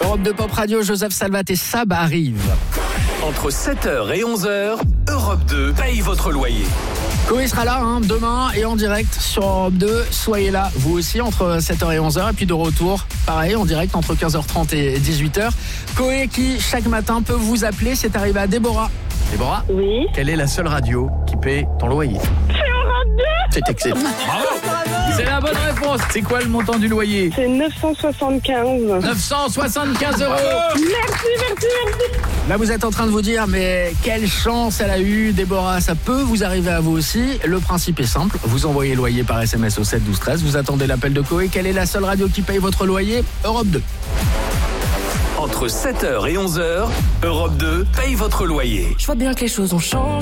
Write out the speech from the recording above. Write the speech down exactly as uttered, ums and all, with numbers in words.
Europe deux Pop Radio, Joseph Salvat et Sab arrivent. Entre sept heures et onze heures, Europe deux paye votre loyer. Koé sera là hein, demain et en direct sur Europe deux. Soyez là, vous aussi, entre sept heures et onze heures. Et puis de retour, pareil, en direct entre quinze heures trente et dix-huit heures. Koé qui, chaque matin, peut vous appeler. C'est arrivé à Déborah. Déborah, Oui. quelle est la seule radio qui paie ton loyer? C'est Europe deux. C'est excellent. Bravo. C'est la bonne réponse. C'est quoi le montant du loyer? C'est neuf cent soixante-quinze. neuf cent soixante-quinze euros. Merci, merci, merci. Là, vous êtes en train de vous dire, mais quelle chance elle a eu, Déborah. Ça peut vous arriver à vous aussi. Le principe est simple. Vous envoyez loyer par S M S au sept douze treize. Vous attendez l'appel de Koé. Quelle est la seule radio qui paye votre loyer? Europe deux. Entre sept heures et onze heures, Europe deux paye votre loyer. Je vois bien que les choses ont changé.